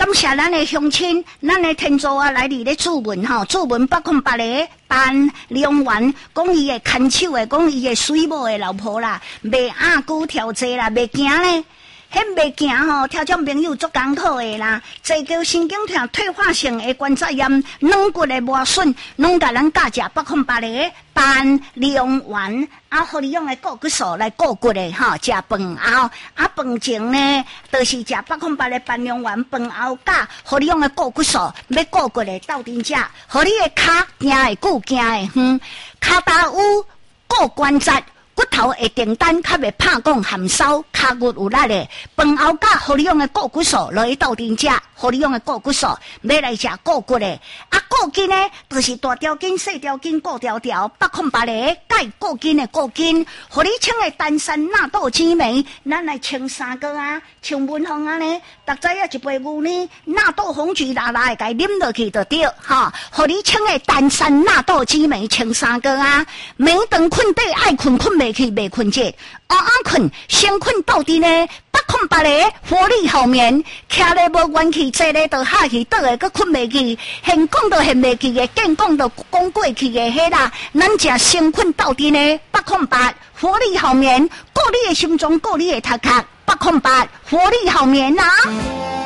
感谢咱的乡亲，咱的天主啊，来伫咧注文吼，注文808个办利用完，讲伊的牵手的，讲伊的水母的老婆啦，卖鸭骨条济啦，袂惊咧。迄袂行吼，听众朋友足艰苦的啦，坐叫神经痛、退化性的关节炎、软骨的磨损，拢甲咱教食808个办利用完，啊，互你用的固骨素来固骨的吼，食饭后啊，饭前呢，就是食808个办利用完，饭后加互你用的固骨素，要固骨的斗阵食，互你的骹行会久，行会远，骹踏有固关节。骨头会订单，较袂怕讲含烧，骹骨有力的。饭后加互你用的固骨素落去斗阵食，互你用的固骨素要来食固骨的。啊，固筋呢，就是大条筋、细条筋、固条条，808个钙固筋的固筋，互你清的丹参、纳豆、紫梅，咱来清三个啊，清文风啊呢，逐知影一杯牛呢，纳豆红曲辣辣的，甲伊啉落去就对，哈，互你清的丹参、纳豆、紫梅清三个啊，每顿困底爱困袂去袂困觉，困，先困到底呢？808个活力好眠，徛咧无元气，坐咧就下去，倒个佫困袂去，现讲都现袂去的，见讲都讲过去的迄啦。咱食先困到底呢？808活力好眠，顾你的心中，顾你的头壳，808活力好眠啊！